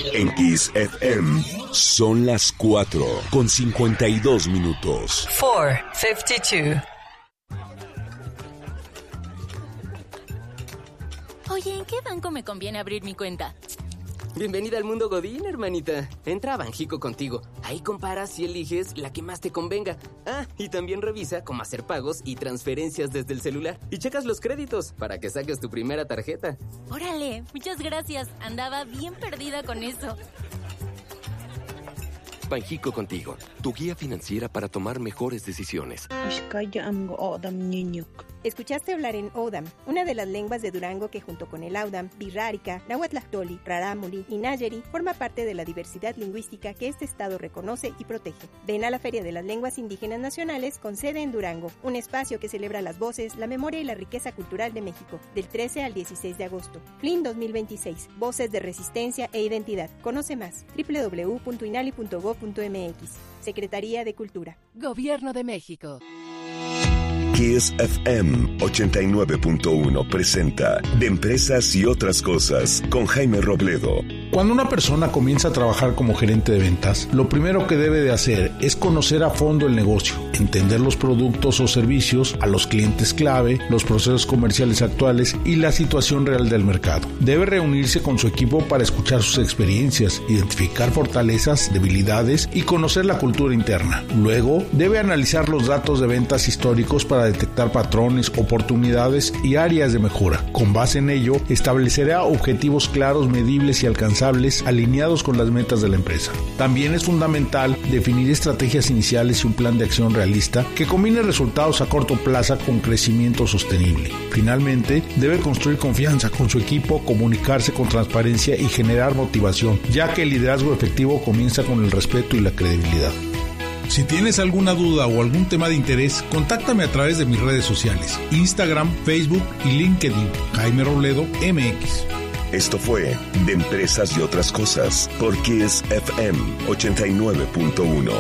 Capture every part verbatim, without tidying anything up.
En Kiss F M son las cuatro con cincuenta y dos minutos. cuatro cincuenta y dos. Oye, ¿en qué banco me conviene abrir mi cuenta? Bienvenida al mundo Godín, hermanita. Entra a Banjico contigo. Ahí comparas y eliges la que más te convenga. Ah, y también revisa cómo hacer pagos y transferencias desde el celular. Y checas los créditos para que saques tu primera tarjeta. Órale, muchas gracias. Andaba bien perdida con eso. Banjico contigo, tu guía financiera para tomar mejores decisiones. Escuchaste hablar en Odam, una de las lenguas de Durango que junto con el Audam, Birrárica, Nahuatlactoli, Rarámuri y Nayeri forma parte de la diversidad lingüística que este estado reconoce y protege. Ven a la Feria de las Lenguas Indígenas Nacionales con sede en Durango, un espacio que celebra las voces, la memoria y la riqueza cultural de México, del trece al dieciséis de agosto. F L I N dos mil veintiséis, Voces de Resistencia e Identidad. Conoce más, doble u doble u doble u punto inali punto gob punto eme equis. Secretaría de Cultura. Gobierno de México. Kiss F M ochenta y nueve punto uno presenta De Empresas y Otras Cosas con Jaime Robledo. Cuando una persona comienza a trabajar como gerente de ventas, lo primero que debe de hacer es conocer a fondo el negocio, entender los productos o servicios, a los clientes clave, los procesos comerciales actuales y la situación real del mercado. Debe reunirse con su equipo para escuchar sus experiencias, identificar fortalezas, debilidades y conocer la cultura interna. Luego, debe analizar los datos de ventas históricos para detectar patrones, oportunidades y áreas de mejora. Con base en ello, establecerá objetivos claros, medibles y alcanzables alineados con las metas de la empresa. También es fundamental definir estrategias iniciales y un plan de acción realista que combine resultados a corto plazo con crecimiento sostenible. Finalmente, debe construir confianza con su equipo, comunicarse con transparencia y generar motivación, ya que el liderazgo efectivo comienza con el respeto y la credibilidad. Si tienes alguna duda o algún tema de interés, contáctame a través de mis redes sociales, Instagram, Facebook y LinkedIn, Jaime Robledo M X. Esto fue De Empresas y Otras Cosas por Kiss F M ochenta y nueve punto uno.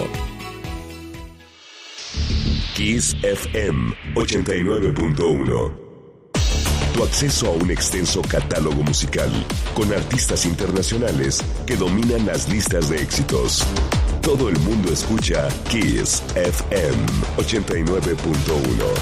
Kiss F M ochenta y nueve punto uno. Tu acceso a un extenso catálogo musical con artistas internacionales que dominan las listas de éxitos. Todo el mundo escucha Kiss F M ochenta y nueve punto uno.